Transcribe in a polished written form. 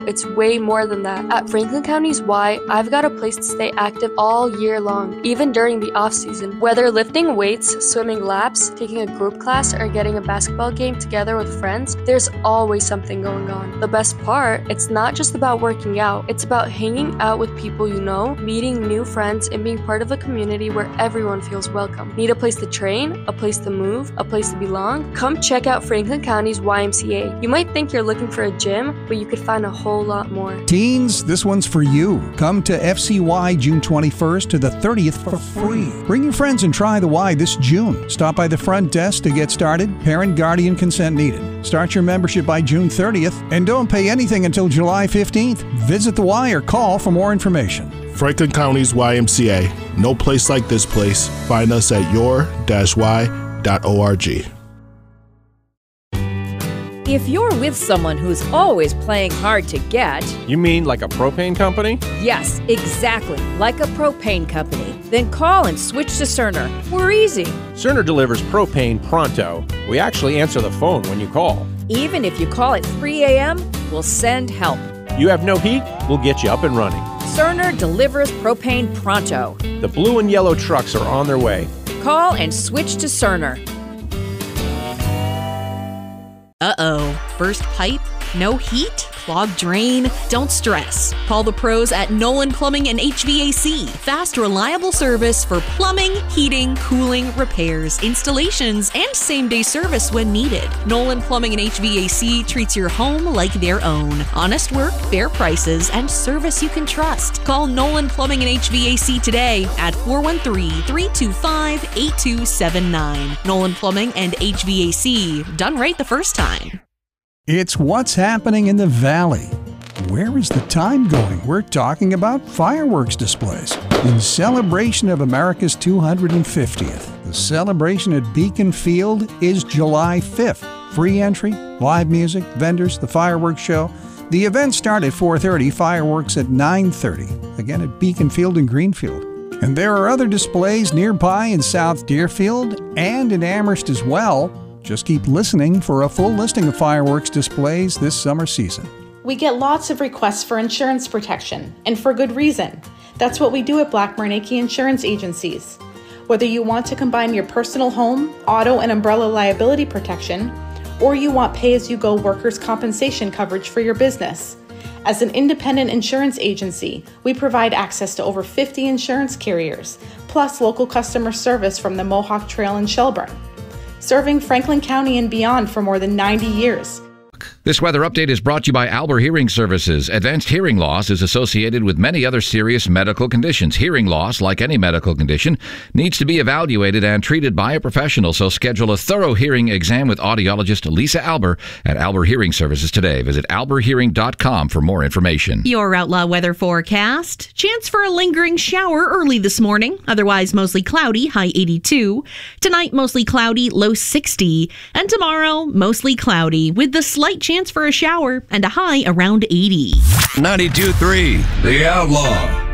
It's way more than that. At Franklin County's Y, I've got a place to stay active all year long, even during the off-season. Whether lifting weights, swimming laps, taking a group class, or getting a basketball game together with friends, there's always something going on. The best part, it's not just about working out, it's about hanging out with people you know, meeting new friends, and being part of a community where everyone feels welcome. Need a place to train, a place to move, a place to belong? Come check out Franklin County's YMCA. You might think you're looking for a gym, but you could find a whole lot more. Teens, this one's for you. Come to FCY June 21st to the 30th for free. Bring your friends and try the Y this June. Stop by the front desk to get started. Parent guardian consent needed. Start your membership by June 30th and don't pay anything until July 15th. Visit the Y or call for more information. Franklin County's YMCA. No place like this place. Find us at your-y.org. If you're with someone who's always playing hard to get... You mean like a propane company? Yes, exactly, like a propane company. Then call and switch to Cerner. We're easy. Cerner delivers propane pronto. We actually answer the phone when you call. Even if you call at 3 a.m., we'll send help. You have no heat? We'll get you up and running. Cerner delivers propane pronto. The blue and yellow trucks are on their way. Call and switch to Cerner. Uh-oh. Burst pipe? No heat? Clogged drain? Don't stress. Call the pros at Nolan Plumbing and HVAC. Fast, reliable service for plumbing, heating, cooling, repairs, installations, and same-day service when needed. Nolan Plumbing and HVAC treats your home like their own. Honest work, fair prices, and service you can trust. Call Nolan Plumbing and HVAC today at 413-325-8279. Nolan Plumbing and HVAC. Done right the first time. It's what's happening in the Valley. Where is the time going? We're talking about fireworks displays. In celebration of America's 250th, the celebration at Beacon Field is July 5th. Free entry, live music, vendors, the fireworks show. The event starts at 4:30, fireworks at 9:30, again at Beacon Field in Greenfield. And there are other displays nearby in South Deerfield and in Amherst as well. Just keep listening for a full listing of fireworks displays this summer season. We get lots of requests for insurance protection, and for good reason. That's what we do at Black Marnacki Insurance Agencies. Whether you want to combine your personal home, auto, and umbrella liability protection, or you want pay-as-you-go workers' compensation coverage for your business. As an independent insurance agency, we provide access to over 50 insurance carriers, plus local customer service from the Mohawk Trail in Shelburne. Serving Franklin County and beyond for more than 90 years. This weather update is brought to you by Albert Hearing Services. Advanced hearing loss is associated with many other serious medical conditions. Hearing loss, like any medical condition, needs to be evaluated and treated by a professional, so schedule a thorough hearing exam with audiologist Lisa Albert at Albert Hearing Services today. Visit alberthearing.com for more information. Your Outlaw weather forecast. Chance for a lingering shower early this morning. Otherwise, mostly cloudy, high 82. Tonight, mostly cloudy, low 60. And tomorrow, mostly cloudy, with the slight chance for a shower and a high around 80. 92.3 The Outlaw.